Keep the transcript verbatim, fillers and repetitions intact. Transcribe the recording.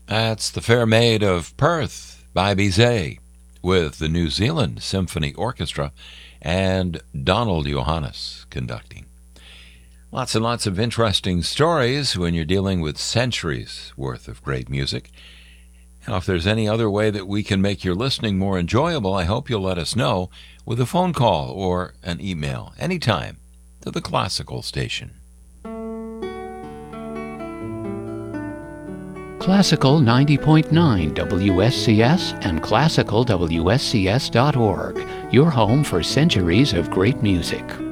That's The Fair Maid of Perth by Bizet with the New Zealand Symphony Orchestra and Donald Johannes conducting. Lots and lots of interesting stories when you're dealing with centuries worth of great music. Now, if there's any other way that we can make your listening more enjoyable, I hope you'll let us know with a phone call or an email anytime to the Classical Station. Classical ninety point nine W S C S and classical W S C S dot org, your home for centuries of great music.